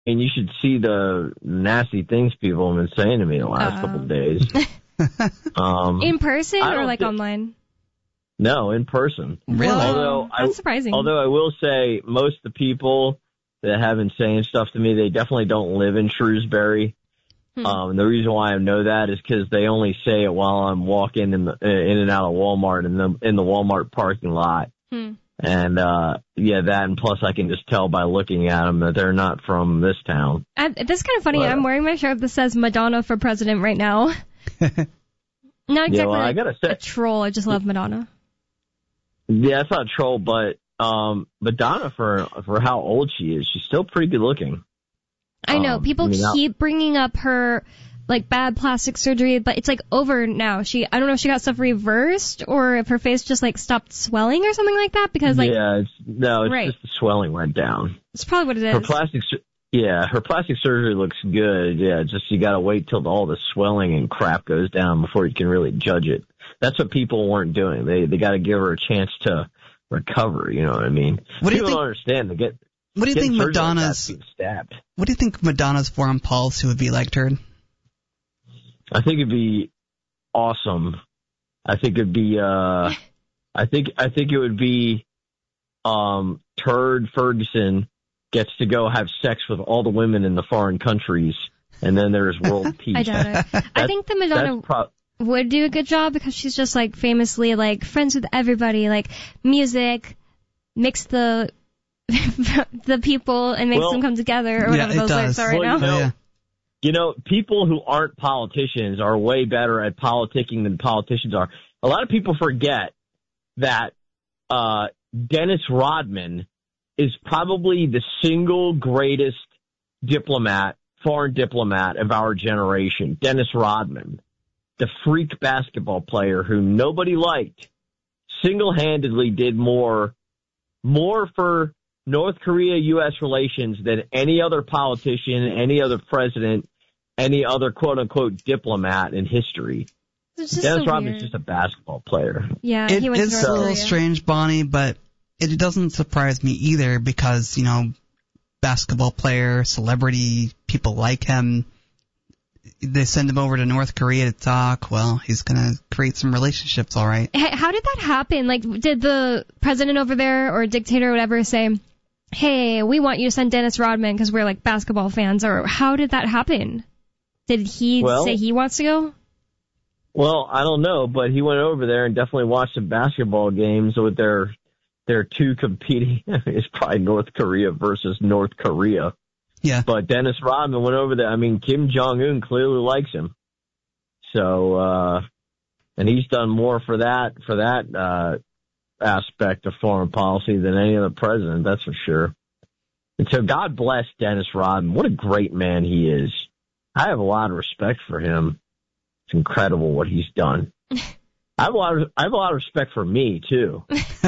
mean, you should see the nasty things people have been saying to me the last couple of days. In person or like online? No, in person. Really? That's surprising. Although I will say most of the people that have been saying stuff to me, they definitely don't live in Shrewsbury. The reason why I know that is because they only say it while I'm walking in and out of Walmart in the Walmart parking lot. And that, and plus I can just tell by looking at them that they're not from this town. That's kind of funny. I'm wearing my shirt that says Madonna for president right now. Not exactly I gotta say, a troll. I just love Madonna. Yeah, it's not a troll, but Madonna, for how old she is, she's still pretty good looking. I know. People keep bringing up her like bad plastic surgery, but it's like over now. I don't know if she got stuff reversed or if her face just like stopped swelling or something like that, because like just the swelling went down. It's probably what it is. Her plastic surgery looks good. Yeah, just you got to wait till all the swelling and crap goes down before you can really judge it. That's what people weren't doing. They got to give her a chance to recover. You know what I mean? People don't understand. What do you think Madonna's? Stabbed. What do you think Madonna's foreign policy would be like, Turd? I think it'd be awesome. I think it'd be. I think it would be. Turd Ferguson gets to go have sex with all the women in the foreign countries, and then there's world peace. I doubt it. I think the Madonna would do a good job because she's just like famously like friends with everybody, like music, mix the people and makes them come together, or whatever those lyrics are right now. You know, people who aren't politicians are way better at politicking than politicians are. A lot of people forget that Dennis Rodman is probably the single greatest foreign diplomat of our generation. Dennis Rodman, the freak basketball player who nobody liked, single-handedly did more for North Korea-U.S. relations than any other politician, any other president, any other quote-unquote diplomat in history. Dennis Rodman's just a basketball player. Yeah, it is a little strange, Bonnie, but it doesn't surprise me either because, you know, basketball player, celebrity, people like him. They send him over to North Korea to talk. Well, he's going to create some relationships, all right. How did that happen? Like, did the president over there or dictator or whatever say, hey, we want you to send Dennis Rodman because we're, like, basketball fans? Or how did that happen? Did he say he wants to go? Well, I don't know, but he went over there and definitely watched some basketball games with their two competing. It's probably North Korea versus North Korea. Yeah. But Dennis Rodman went over there. I mean, Kim Jong-un clearly likes him. So, and he's done more for that aspect of foreign policy than any other president, that's for sure. And so God bless Dennis Rodman. What a great man he is. I have a lot of respect for him. It's incredible what he's done. I have a lot of respect for me too.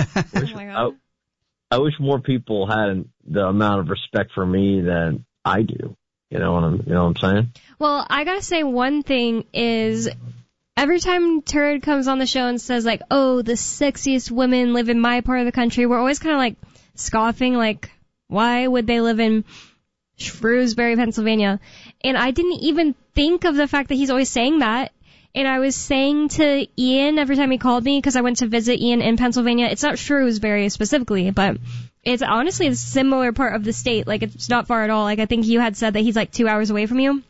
I wish more people had the amount of respect for me than I do. You know what I'm saying? Well, I gotta say one thing is every time Turd comes on the show and says like, "Oh, the sexiest women live in my part of the country," we're always kind of like scoffing, like, "Why would they live in Shrewsbury, Pennsylvania?" And I didn't even think of the fact that he's always saying that. And I was saying to Ian every time he called me, because I went to visit Ian in Pennsylvania, it's not Shrewsbury specifically, but it's honestly a similar part of the state. Like, it's not far at all. Like, I think you had said that he's like 2 hours away from you.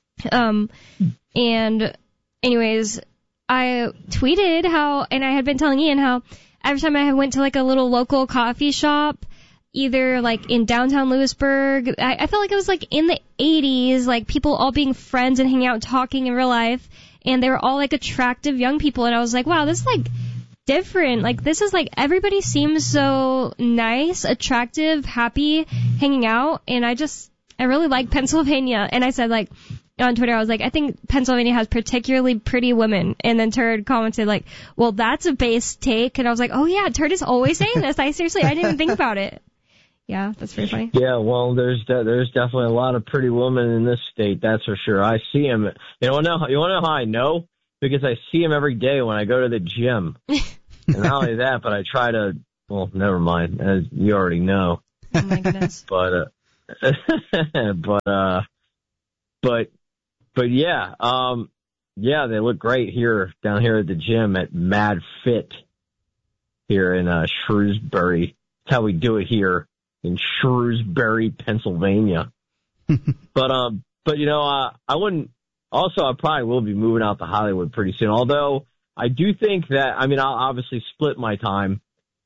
And anyways, I tweeted and I had been telling Ian how every time I went to like a little local coffee shop, either like in downtown Lewisburg, I felt like it was like in the 80s, like people all being friends and hanging out and talking in real life. And they were all, like, attractive young people. And I was like, wow, this is, like, different. Like, this is, like, everybody seems so nice, attractive, happy, hanging out. And I really like Pennsylvania. And I said, like, on Twitter, I was like, I think Pennsylvania has particularly pretty women. And then Turd commented, like, well, that's a base take. And I was like, oh, yeah, Turd is always saying this. I didn't even think about it. Yeah, that's pretty funny. Yeah, well, there's definitely a lot of pretty women in this state, that's for sure. I see them. You want to know how I know? Because I see them every day when I go to the gym. And not only that, but I try to. Well, never mind. As you already know. Oh my goodness. But but yeah, yeah, they look great down here at the gym at Mad Fit here in Shrewsbury. That's how we do it here in Shrewsbury, Pennsylvania. But you know, I wouldn't. Also, I probably will be moving out to Hollywood pretty soon. Although I do think that, I mean, I'll obviously split my time.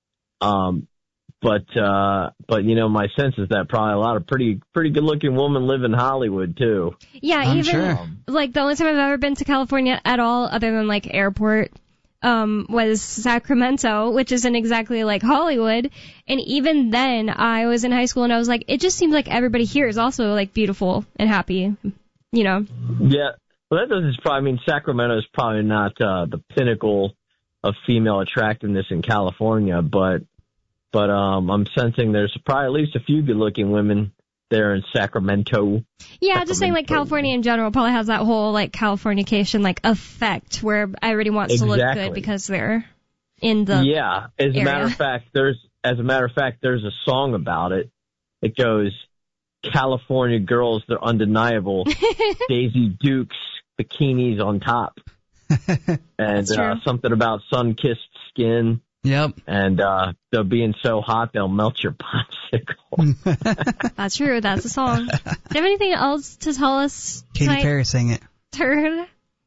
But you know, my sense is that probably a lot of pretty good looking women live in Hollywood too. Yeah, I'm even sure. like the only time I've ever been to California at all, other than like airport, was Sacramento, which isn't exactly like Hollywood. And even then, I was in high school and I was like, it just seems like everybody here is also like beautiful and happy, you know? Yeah, well, that doesn't probably, I mean, Sacramento is probably not the pinnacle of female attractiveness in California, but I'm sensing there's probably at least a few good-looking women there in Sacramento. Yeah, just saying, like, California in general probably has that whole, like, Californication, like, effect where everybody wants to look good because they're in the Yeah, as a area. matter of fact, there's a song about it. It goes, California girls, they're undeniable. Daisy Dukes, bikinis on top. And something about sun-kissed skin. Yep. And they're being so hot they'll melt your popsicle. That's true. That's a song. Do you have anything else to tell us Katy tonight, Perry sang it. Turd?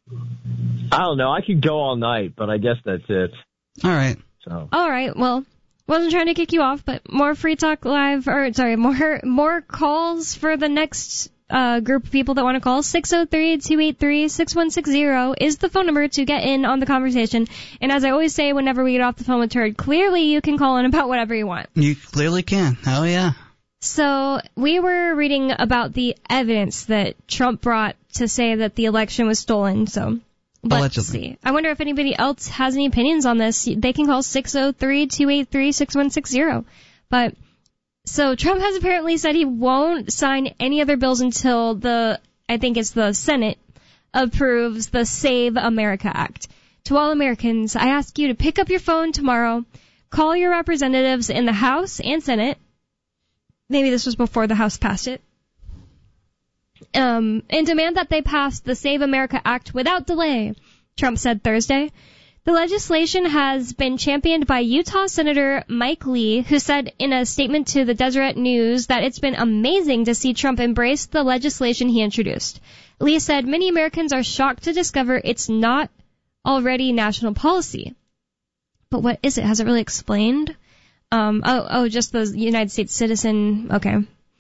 I don't know. I could go all night, but I guess that's it. All right. So. All right. Well, wasn't trying to kick you off, but more Free Talk Live, more calls for the next group of people that want to call. 603-283-6160 is the phone number to get in on the conversation. And as I always say whenever we get off the phone with Turd, clearly you can call in about whatever you want. You clearly can. Oh, yeah. So we were reading about the evidence that Trump brought to say that the election was stolen. So let's see. I wonder if anybody else has any opinions on this. They can call 603-283-6160. But so Trump has apparently said he won't sign any other bills until the Senate approves the Save America Act. To all Americans, I ask you to pick up your phone tomorrow, call your representatives in the House and Senate. Maybe this was before the House passed it. And demand that they pass the Save America Act without delay, Trump said Thursday. The legislation has been championed by Utah Senator Mike Lee, who said in a statement to the Deseret News that it's been amazing to see Trump embrace the legislation he introduced. Lee said many Americans are shocked to discover it's not already national policy. But what is it? Has it really explained? Just the United States citizen. Okay.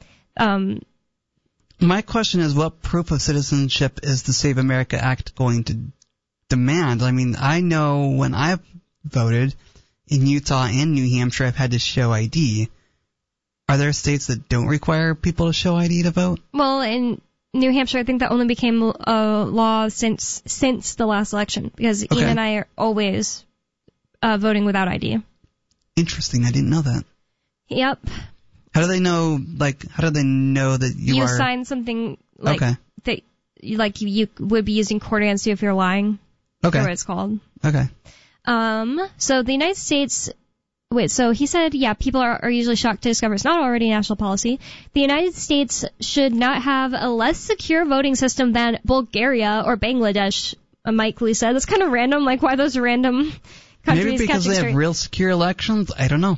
My question is, what proof of citizenship is the Save America Act going to demand? I mean, I know when I've voted in Utah and New Hampshire, I've had to show ID. Are there states that don't require people to show ID to vote? Well, in New Hampshire, I think that only became a law since the last election, because Ian and I are always voting without ID. Interesting. I didn't know that. Yep. How do they know? How do they know that you are? You sign something that you would be using court against you if you're lying. Okay. That's what it's called. Okay. So the United States. So he said, yeah, people are usually shocked to discover it's not already national policy. The United States should not have a less secure voting system than Bulgaria or Bangladesh, Mike Lee said. That's kind of random. Like, why those random countries? Maybe because they have real secure elections? I don't know.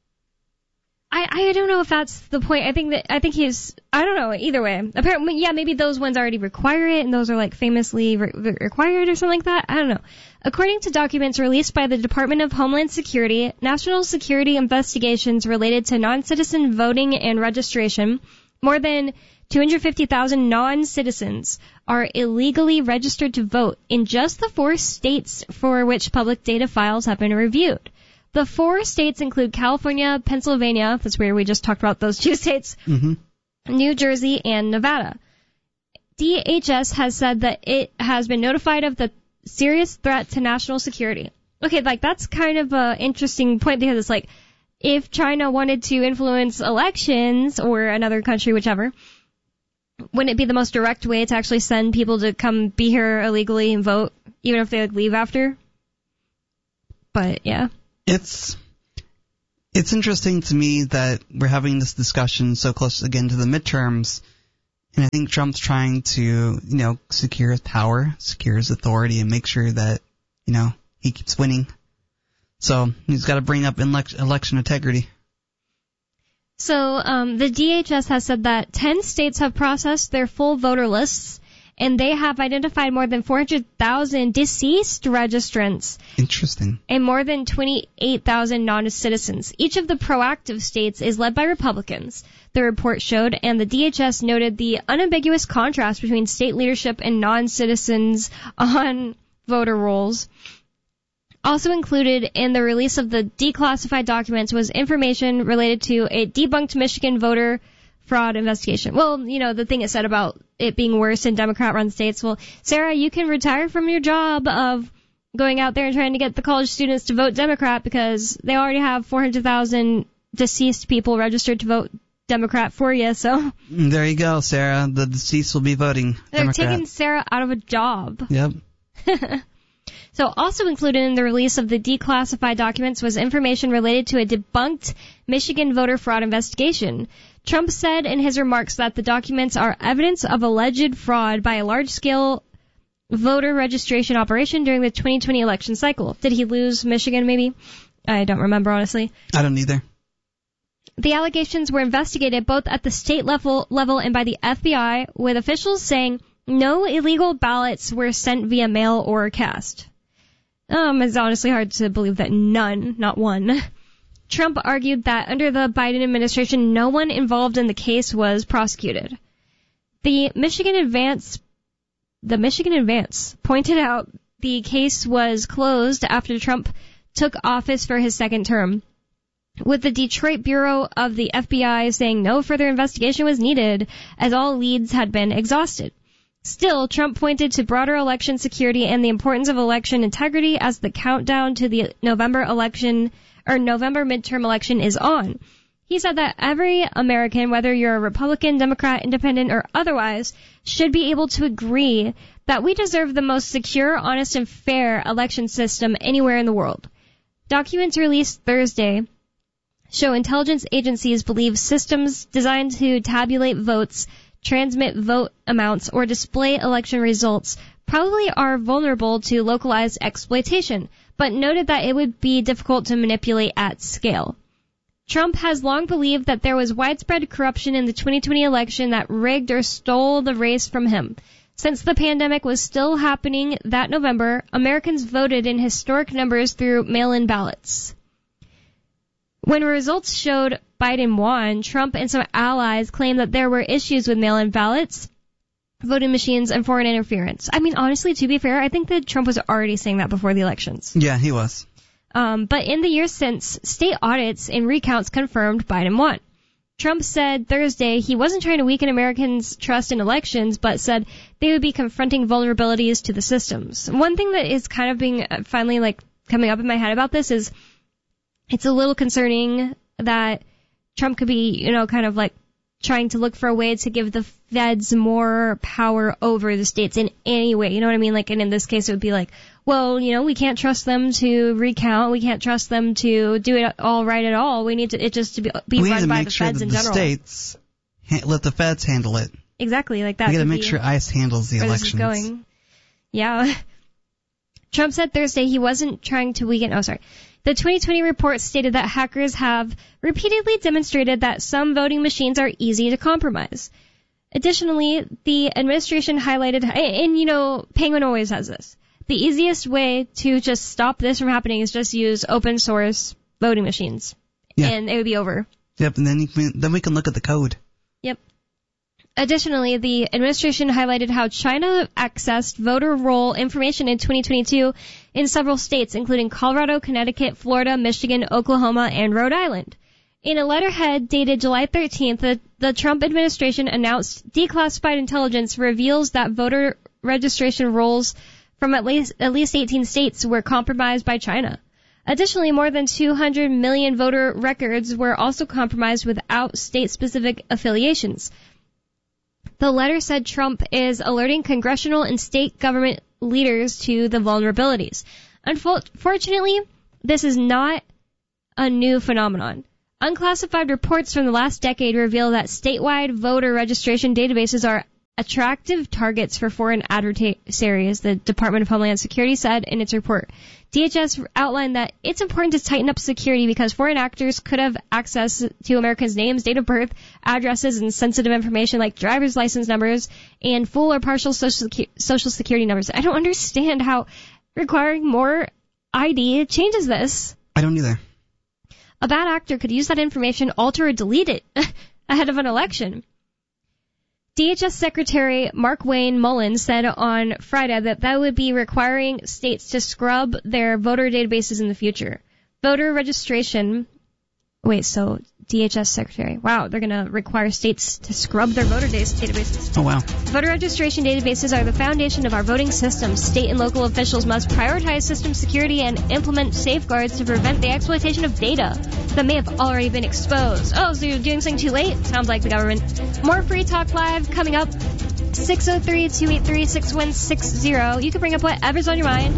I don't know if that's the point. I don't know, either way. Apparently, yeah, maybe those ones already require it, and those are like famously required or something like that. I don't know. According to documents released by the Department of Homeland Security, national security investigations related to non-citizen voting and registration, more than 250,000 non-citizens are illegally registered to vote in just the 4 states for which public data files have been reviewed. The 4 states include California, Pennsylvania, that's where we just talked about those 2 states, New Jersey, and Nevada. DHS has said that it has been notified of the serious threat to national security. Okay, that's kind of an interesting point, because it's like, if China wanted to influence elections, or another country, whichever, wouldn't it be the most direct way to actually send people to come be here illegally and vote, even if they leave after? But, yeah. It's interesting to me that we're having this discussion so close again to the midterms, and I think Trump's trying to, secure his power, secure his authority, and make sure that, he keeps winning. So he's got to bring up election integrity. So the DHS has said that 10 states have processed their full voter lists, and they have identified more than 400,000 deceased registrants. Interesting. And more than 28,000 non-citizens. Each of the proactive states is led by Republicans, the report showed, and the DHS noted the unambiguous contrast between state leadership and non-citizens on voter rolls. Also included in the release of the declassified documents was information related to a debunked Michigan voter fraud investigation. Well, the thing it said about it being worse in Democrat-run states. Well, Sarah, you can retire from your job of going out there and trying to get the college students to vote Democrat because they already have 400,000 deceased people registered to vote Democrat for you, so. There you go, Sarah. The deceased will be voting Democrat. They're taking Sarah out of a job. Yep. So also included in the release of the declassified documents was information related to a debunked Michigan voter fraud investigation. Trump said in his remarks that the documents are evidence of alleged fraud by a large-scale voter registration operation during the 2020 election cycle. Did he lose Michigan, maybe? I don't remember, honestly. I don't either. The allegations were investigated both at the state level and by the FBI, with officials saying no illegal ballots were sent via mail or cast. It's honestly hard to believe that none, not one. Trump argued that under the Biden administration, no one involved in the case was prosecuted. The Michigan Advance pointed out the case was closed after Trump took office for his second term, with the Detroit Bureau of the FBI saying no further investigation was needed as all leads had been exhausted. Still, Trump pointed to broader election security and the importance of election integrity as the countdown to the November midterm election is on. He said that every American, whether you're a Republican, Democrat, Independent, or otherwise, should be able to agree that we deserve the most secure, honest, and fair election system anywhere in the world. Documents released Thursday show intelligence agencies believe systems designed to tabulate votes, transmit vote amounts, or display election results probably are vulnerable to localized exploitation, but noted that it would be difficult to manipulate at scale. Trump has long believed that there was widespread corruption in the 2020 election that rigged or stole the race from him. Since the pandemic was still happening that November, Americans voted in historic numbers through mail-in ballots. When results showed Biden won, Trump and some allies claimed that there were issues with mail-in ballots, voting machines, and foreign interference. I mean, honestly, to be fair, I think that Trump was already saying that before the elections. Yeah, he was. But in the years since, state audits and recounts confirmed Biden won. Trump said Thursday he wasn't trying to weaken Americans' trust in elections, but said they would be confronting vulnerabilities to the systems. One thing that is kind of being finally coming up in my head about this is it's a little concerning that Trump could be, kind of trying to look for a way to give the feds more power over the states in any way. You know what I mean? And in this case, it would be we can't trust them to recount. We can't trust them to do it all right at all. We need it just to be run by the feds in general. We need to make sure that the states let the feds handle it. Exactly, that. We got to make sure ICE handles the elections. This is going. Yeah. Trump said Thursday he wasn't trying to weaken. The 2020 report stated that hackers have repeatedly demonstrated that some voting machines are easy to compromise. Additionally, the administration highlighted, and Penguin always has this, the easiest way to just stop this from happening is just use open source voting machines. Yeah. And it would be over. Yep, and then we can look at the code. Yep. Additionally, the administration highlighted how China accessed voter roll information in 2022 in several states, including Colorado, Connecticut, Florida, Michigan, Oklahoma, and Rhode Island. In a letterhead dated July 13th, the Trump administration announced declassified intelligence reveals that voter registration rolls from at least 18 states were compromised by China. Additionally, more than 200 million voter records were also compromised without state-specific affiliations. The letter said Trump is alerting congressional and state government leaders to the vulnerabilities. Unfortunately, this is not a new phenomenon. Unclassified reports from the last decade reveal that statewide voter registration databases are attractive targets for foreign adversaries, the Department of Homeland Security said in its report. DHS outlined that it's important to tighten up security because foreign actors could have access to Americans' names, date of birth, addresses, and sensitive information like driver's license numbers and full or partial social security numbers. I don't understand how requiring more ID changes this. I don't either. A bad actor could use that information, alter or delete it ahead of an election. DHS Secretary Markwayne Mullins said on Friday that would be requiring states to scrub their voter databases in the future. Voter registration... so DHS Secretary. Wow, they're going to require states to scrub their voter databases. Oh, wow. Voter registration databases are the foundation of our voting system. State and local officials must prioritize system security and implement safeguards to prevent the exploitation of data that may have already been exposed. Oh, so you're doing something too late? Sounds like the government. More Free Talk Live coming up. 603-283-6160. You can bring up whatever's on your mind.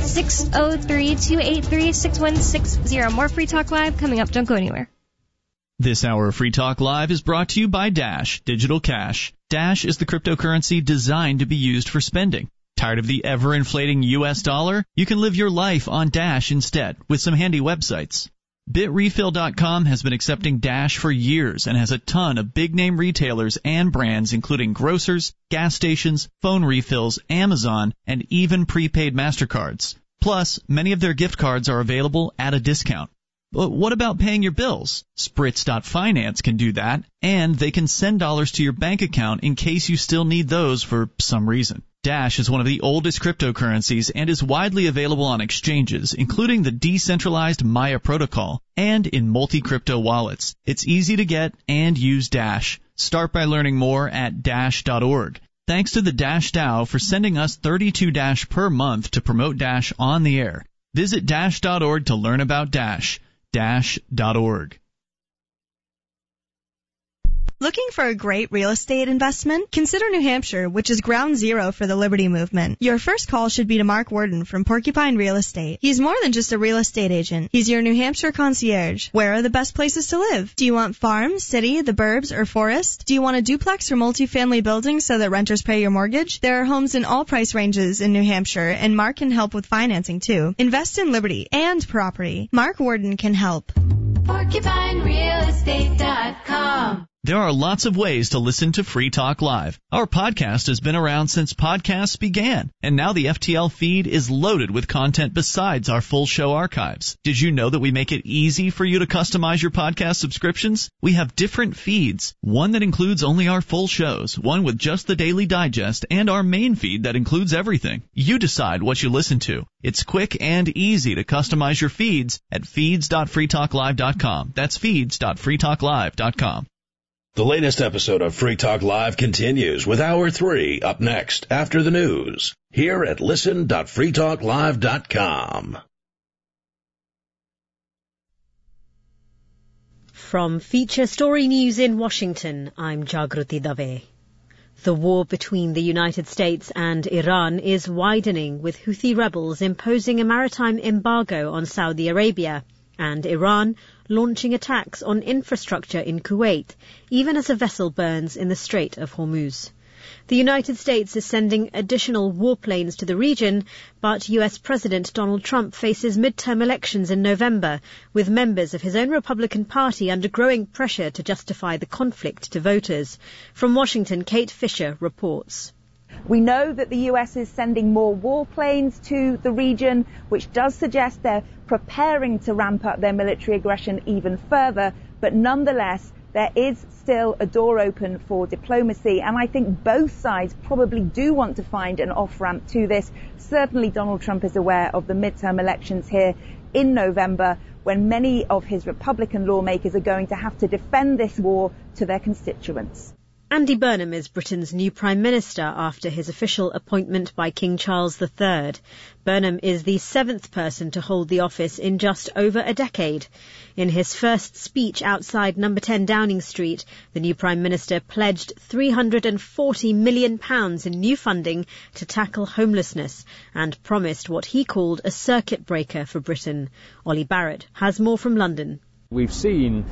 603-283-6160. More Free Talk Live coming up. Don't go anywhere. This hour of Free Talk Live is brought to you by Dash Digital Cash. Dash is the cryptocurrency designed to be used for spending. Tired of the ever-inflating U.S. dollar? You can live your life on Dash instead with some handy websites. BitRefill.com has been accepting Dash for years and has a ton of big-name retailers and brands including grocers, gas stations, phone refills, Amazon, and even prepaid MasterCards. Plus, many of their gift cards are available at a discount. But what about paying your bills? Spritz.finance can do that, and they can send dollars to your bank account in case you still need those for some reason. Dash is one of the oldest cryptocurrencies and is widely available on exchanges, including the decentralized Maya protocol and in multi-crypto wallets. It's easy to get and use Dash. Start by learning more at Dash.org. Thanks to the Dash DAO for sending us 32 Dash per month to promote Dash on the air. Visit Dash.org to learn about Dash. Dash.org. Looking for a great real estate investment? Consider New Hampshire, which is ground zero for the Liberty Movement. Your first call should be to Mark Worden from Porcupine Real Estate. He's more than just a real estate agent. He's your New Hampshire concierge. Where are the best places to live? Do you want farm, city, the burbs, or forest? Do you want a duplex or multifamily building so that renters pay your mortgage? There are homes in all price ranges in New Hampshire, and Mark can help with financing too. Invest in Liberty and property. Mark Worden can help. PorcupineRealEstate.com. There are lots of ways to listen to Free Talk Live. Our podcast has been around since podcasts began, and now the FTL feed is loaded with content besides our full show archives. Did you know that we make it easy for you to customize your podcast subscriptions? We have different feeds, one that includes only our full shows, one with just the Daily Digest, and our main feed that includes everything. You decide what you listen to. It's quick and easy to customize your feeds at feeds.freetalklive.com. That's feeds.freetalklive.com. The latest episode of Free Talk Live continues with Hour 3 up next after the news here at listen.freetalklive.com. From Feature Story News in Washington, I'm Jagruti Dave. The war between the United States and Iran is widening, with Houthi rebels imposing a maritime embargo on Saudi Arabia and Iran launching attacks on infrastructure in Kuwait, even as a vessel burns in the Strait of Hormuz. The United States is sending additional warplanes to the region, but US President Donald Trump faces midterm elections in November, with members of his own Republican Party under growing pressure to justify the conflict to voters. From Washington, Kate Fisher reports. We know that the US is sending more warplanes to the region, which does suggest they're preparing to ramp up their military aggression even further. But nonetheless, there is still a door open for diplomacy. And I think both sides probably do want to find an off-ramp to this. Certainly Donald Trump is aware of the midterm elections here in November, when many of his Republican lawmakers are going to have to defend this war to their constituents. Andy Burnham is Britain's new Prime Minister after his official appointment by King Charles III. Burnham is the 7th person to hold the office in just over a decade. In his first speech outside No. 10 Downing Street, the new Prime Minister pledged £340 million in new funding to tackle homelessness and promised what he called a circuit breaker for Britain. Ollie Barrett has more from London. We've seen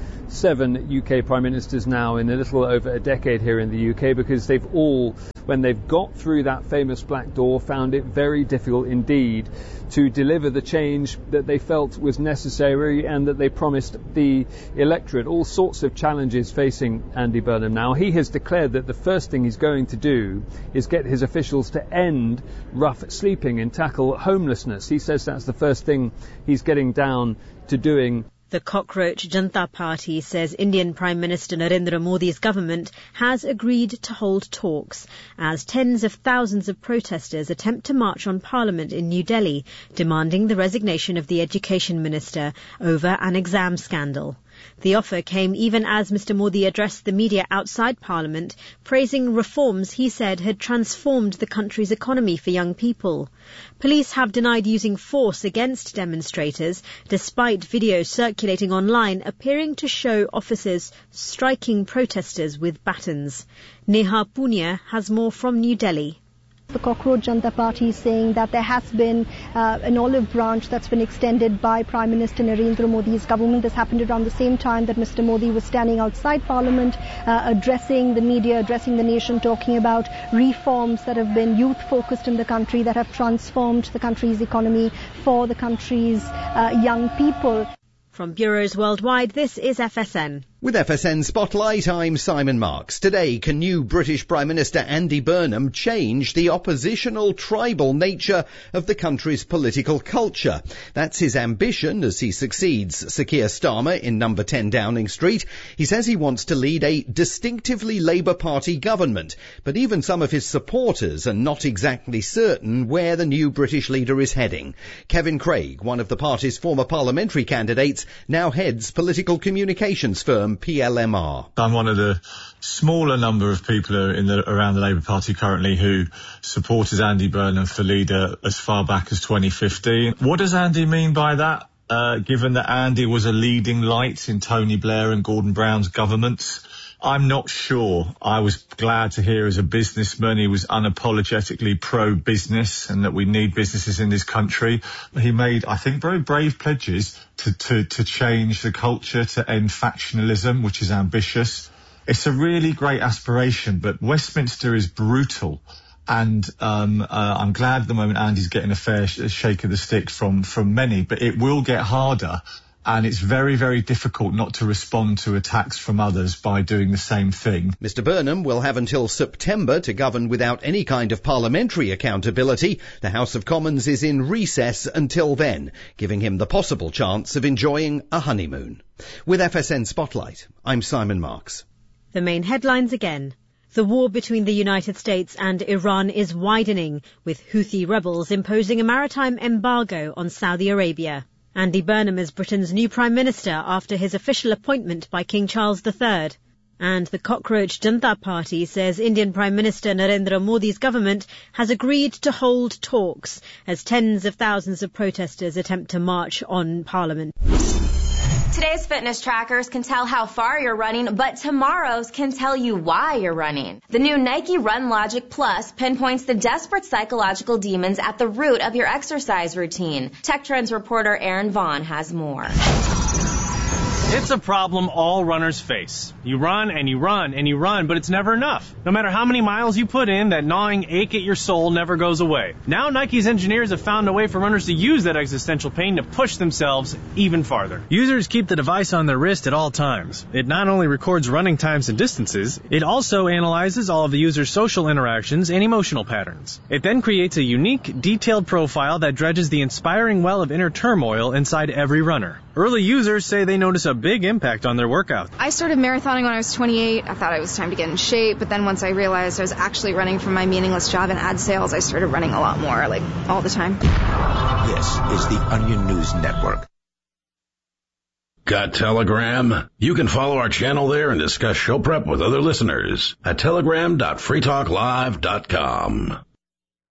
7 UK Prime Ministers now in a little over a decade here in the UK because they've all, when they've got through that famous black door, found it very difficult indeed to deliver the change that they felt was necessary and that they promised the electorate. All sorts of challenges facing Andy Burnham now. He has declared that the first thing he's going to do is get his officials to end rough sleeping and tackle homelessness. He says that's the first thing he's getting down to doing. The Cockroach Janata Party says Indian Prime Minister Narendra Modi's government has agreed to hold talks as tens of thousands of protesters attempt to march on Parliament in New Delhi, demanding the resignation of the Education Minister over an exam scandal. The offer came even as Mr. Modi addressed the media outside Parliament, praising reforms he said had transformed the country's economy for young people. Police have denied using force against demonstrators, despite videos circulating online appearing to show officers striking protesters with batons. Neha Punia has more from New Delhi. The Cockroach Janata Party is saying that there has been an olive branch that's been extended by Prime Minister Narendra Modi's government. This happened around the same time that Mr. Modi was standing outside Parliament, addressing the media, addressing the nation, talking about reforms that have been youth-focused in the country, that have transformed the country's economy for the country's young people. From bureaus worldwide, this is FSN. With FSN Spotlight, I'm Simon Marks. Today, can new British Prime Minister Andy Burnham change the oppositional tribal nature of the country's political culture? That's his ambition as he succeeds Sir Keir Starmer in No. 10 Downing Street. He says he wants to lead a distinctively Labour Party government, but even some of his supporters are not exactly certain where the new British leader is heading. Kevin Craig, one of the party's former parliamentary candidates, now heads political communications firm PLMR. I'm one of the smaller number of people around the Labour Party currently who supported Andy Burnham for leader as far back as 2015. What does Andy mean by that? Given that Andy was a leading light in Tony Blair and Gordon Brown's governments, I'm not sure. I was glad to hear as a businessman he was unapologetically pro-business and that we need businesses in this country. He made, I think, very brave pledges to change the culture, to end factionalism, which is ambitious. It's a really great aspiration, but Westminster is brutal. And I'm glad at the moment Andy's getting a fair shake of the stick from many, but it will get harder. And it's very, very difficult not to respond to attacks from others by doing the same thing. Mr. Burnham will have until September to govern without any kind of parliamentary accountability. The House of Commons is in recess until then, giving him the possible chance of enjoying a honeymoon. With FSN Spotlight, I'm Simon Marks. The main headlines again. The war between the United States and Iran is widening, with Houthi rebels imposing a maritime embargo on Saudi Arabia. Andy Burnham is Britain's new Prime Minister after his official appointment by King Charles III. And the Cockroach Janata Party says Indian Prime Minister Narendra Modi's government has agreed to hold talks as tens of thousands of protesters attempt to march on Parliament. Today's fitness trackers can tell how far you're running, but tomorrow's can tell you why you're running. The new Nike Run Logic Plus pinpoints the desperate psychological demons at the root of your exercise routine. Tech Trends reporter Aaron Vaughn has more. It's a problem all runners face. You run and you run and you run, but it's never enough. No matter how many miles you put in, that gnawing ache at your soul never goes away. Now Nike's engineers have found a way for runners to use that existential pain to push themselves even farther. Users keep the device on their wrist at all times. It not only records running times and distances, it also analyzes all of the user's social interactions and emotional patterns. It then creates a unique, detailed profile that dredges the inspiring well of inner turmoil inside every runner. Early users say they notice a big impact on their workout. I started marathoning when I was 28. I thought it was time to get in shape, but then once I realized I was actually running from my meaningless job in ad sales, I started running a lot more, like all the time. This is the Onion News Network. Got Telegram? You can follow our channel there and discuss show prep with other listeners at telegram.freetalklive.com.